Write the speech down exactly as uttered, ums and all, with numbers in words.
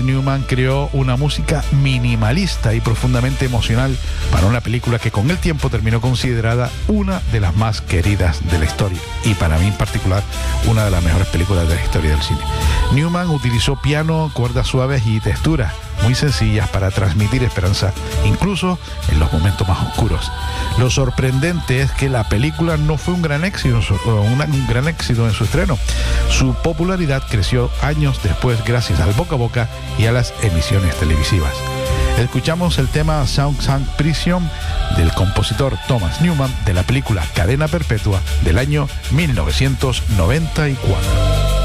Newman creó una música minimalista y profundamente emocional para una película que con el tiempo terminó considerada una de las más queridas de la historia, y para mí en particular una de las mejores películas de la historia del cine. Newman utilizó piano, cuerdas suaves y texturas muy sencillas para transmitir esperanza, incluso en los momentos más oscuros. Lo sorprendente es que la película no fue un gran éxito, un gran éxito en su estreno. Su popularidad creció años después gracias al boca a boca y a las emisiones televisivas. Escuchamos el tema Shawshank Prison del compositor Thomas Newman de la película Cadena Perpetua del año mil novecientos noventa y cuatro.